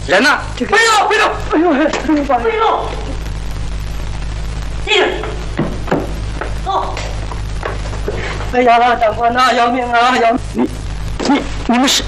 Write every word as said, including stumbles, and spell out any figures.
人呢？ 这个飞龙，飞龙， 哎呦，哎呦，爸， 飞龙，进去，走。 哎呀，长官呐，要命啊，要！ 你，你，你们是？